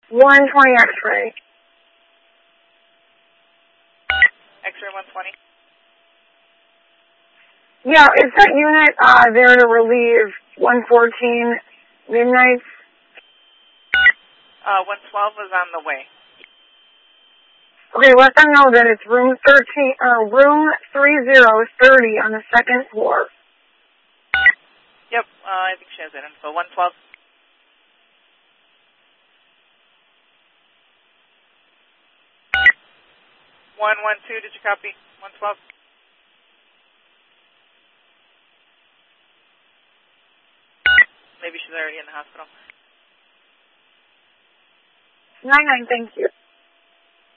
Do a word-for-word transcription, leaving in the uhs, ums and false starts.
one twenty X-ray. X-ray one twenty. Yeah, is that unit uh, there to relieve one fourteen Midnights? Uh, one twelve is on the way. Okay, let them know that it's room thirteen, uh, room three zero thirty on the second floor. Yep, uh, I think she has that info. one twelve. one one two, did you copy? one twelve. Maybe she's already in the hospital. nine nine, thank you.